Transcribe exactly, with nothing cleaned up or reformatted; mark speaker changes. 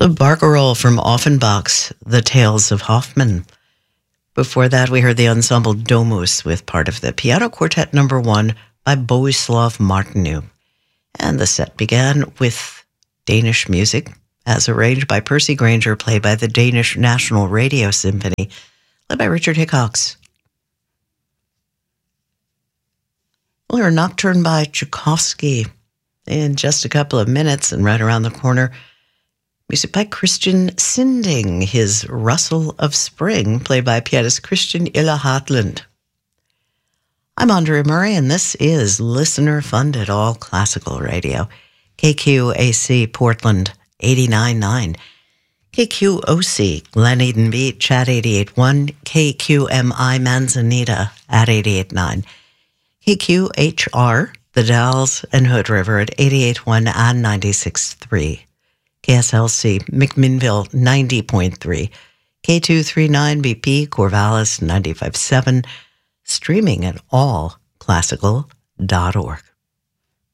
Speaker 1: The Barcarolle from Offenbach's The Tales of Hoffmann. Before that, we heard the ensemble Domus with part of the piano quartet number one by Bohuslav Martinu. And the set began with Danish music, as arranged by Percy Grainger, played by the Danish National Radio Symphony, led by Richard Hickox. We'll hear a nocturne by Tchaikovsky in just a couple of minutes, and right around the corner, music by Christian Sinding, his Rustle of Spring, played by pianist Christian Illa Hartland. I'm Andrea Murray, and this is listener-funded all-classical radio, K Q A C Portland eighty-nine point nine, K Q O C Glen Eden Beach at eighty-eight point one, K Q M I Manzanita at eighty-eight point nine, K Q H R, The Dalles and Hood River at eighty-eight point one and ninety-six point three. K S L C McMinnville ninety point three, K two thirty-nine B P Corvallis ninety-five point seven, streaming at all classical dot org.